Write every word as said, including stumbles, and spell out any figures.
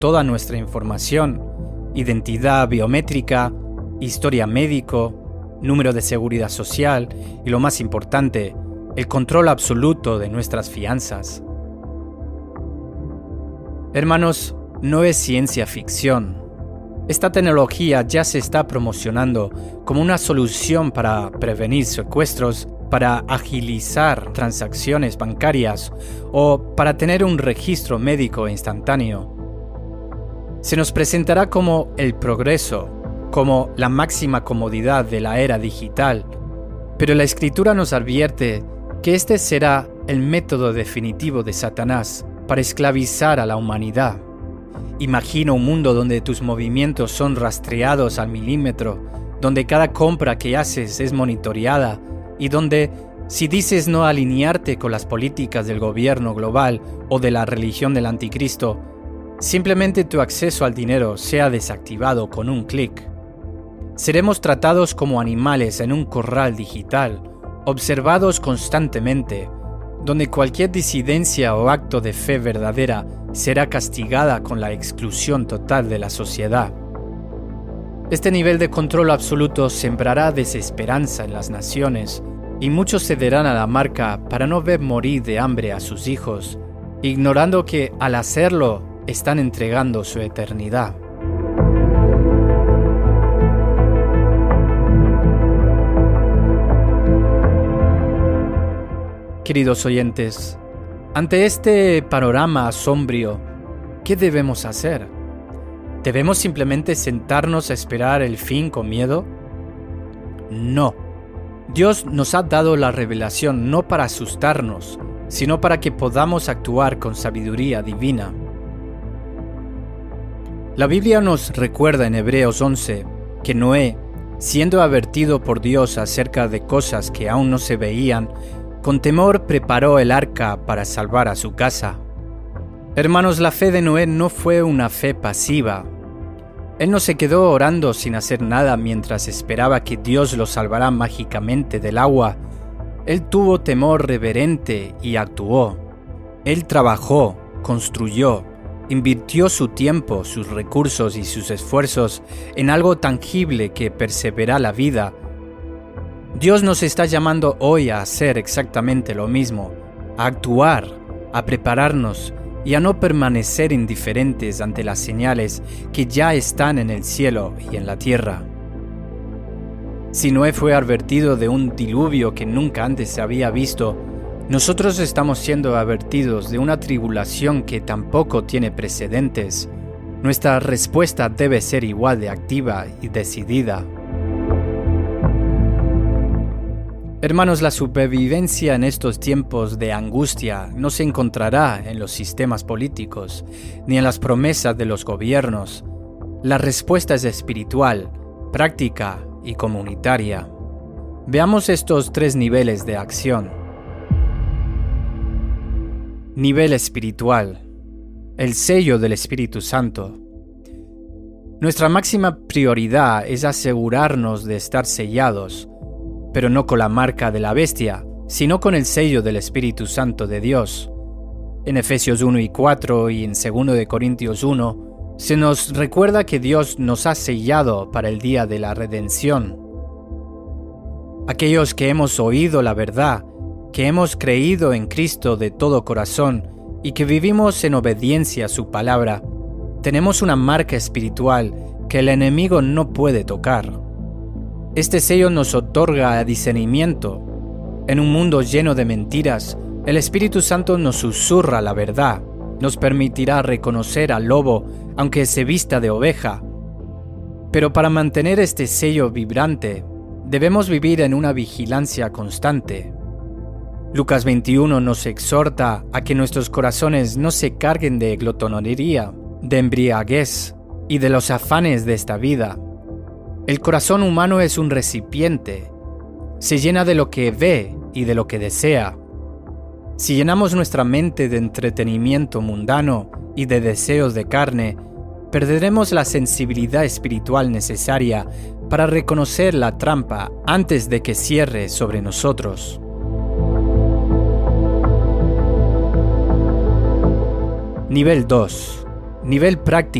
toda nuestra información, identidad biométrica, historia médico, número de seguridad social y, lo más importante, el control absoluto de nuestras finanzas. Hermanos, no es ciencia ficción. Esta tecnología ya se está promocionando como una solución para prevenir secuestros, para agilizar transacciones bancarias o para tener un registro médico instantáneo. Se nos presentará como el progreso, como la máxima comodidad de la era digital, pero la Escritura nos advierte que este será el método definitivo de Satanás para esclavizar a la humanidad. Imagina un mundo donde tus movimientos son rastreados al milímetro, donde cada compra que haces es monitoreada y donde, si dices no alinearte con las políticas del gobierno global o de la religión del anticristo, simplemente tu acceso al dinero sea desactivado con un clic. Seremos tratados como animales en un corral digital, observados constantemente, donde cualquier disidencia o acto de fe verdadera será castigada con la exclusión total de la sociedad. Este nivel de control absoluto sembrará desesperanza en las naciones, y muchos cederán a la marca para no ver morir de hambre a sus hijos, ignorando que al hacerlo están entregando su eternidad. Queridos oyentes, ante este panorama sombrío, ¿qué debemos hacer? ¿Debemos simplemente sentarnos a esperar el fin con miedo? No. Dios nos ha dado la revelación no para asustarnos, sino para que podamos actuar con sabiduría divina. La Biblia nos recuerda en Hebreos once que Noé, siendo advertido por Dios acerca de cosas que aún no se veían, con temor preparó el arca para salvar a su casa. Hermanos, la fe de Noé no fue una fe pasiva. Él no se quedó orando sin hacer nada mientras esperaba que Dios lo salvara mágicamente del agua. Él tuvo temor reverente y actuó. Él trabajó, construyó, invirtió su tiempo, sus recursos y sus esfuerzos en algo tangible que persevera la vida. Dios nos está llamando hoy a hacer exactamente lo mismo, a actuar, a prepararnos y a no permanecer indiferentes ante las señales que ya están en el cielo y en la tierra. Si Noé fue advertido de un diluvio que nunca antes se había visto, nosotros estamos siendo advertidos de una tribulación que tampoco tiene precedentes. Nuestra respuesta debe ser igual de activa y decidida. Hermanos, la supervivencia en estos tiempos de angustia no se encontrará en los sistemas políticos, ni en las promesas de los gobiernos. La respuesta es espiritual, práctica y comunitaria. Veamos estos tres niveles de acción. Nivel espiritual. El sello del Espíritu Santo. Nuestra máxima prioridad es asegurarnos de estar sellados, pero no con la marca de la bestia, sino con el sello del Espíritu Santo de Dios. En Efesios uno y cuatro y en segundo de Corintios uno, se nos recuerda que Dios nos ha sellado para el día de la redención. Aquellos que hemos oído la verdad, que hemos creído en Cristo de todo corazón y que vivimos en obediencia a su palabra, tenemos una marca espiritual que el enemigo no puede tocar. Este sello nos otorga discernimiento. En un mundo lleno de mentiras, el Espíritu Santo nos susurra la verdad, nos permitirá reconocer al lobo aunque se vista de oveja. Pero para mantener este sello vibrante, debemos vivir en una vigilancia constante. Lucas veintiuno nos exhorta a que nuestros corazones no se carguen de glotonería, de embriaguez y de los afanes de esta vida. El corazón humano es un recipiente. Se llena de lo que ve y de lo que desea. Si llenamos nuestra mente de entretenimiento mundano y de deseos de carne, perderemos la sensibilidad espiritual necesaria para reconocer la trampa antes de que cierre sobre nosotros. Nivel dos. Nivel práctico.